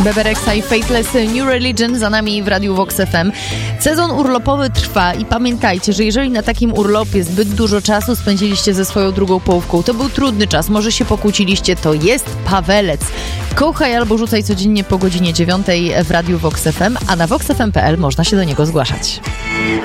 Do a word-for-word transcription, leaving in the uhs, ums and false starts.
Bebe Rexha i Faithless New Religion za nami w Radiu Vox F M. Sezon urlopowy trwa i pamiętajcie, że jeżeli na takim urlopie zbyt dużo czasu spędziliście ze swoją drugą połówką, to był trudny czas, może się pokłóciliście, to jest Pawelec. Kochaj albo rzucaj codziennie po godzinie dziewiątej w Radiu Vox F M, a na vox f m kropka p l można się do niego zgłaszać.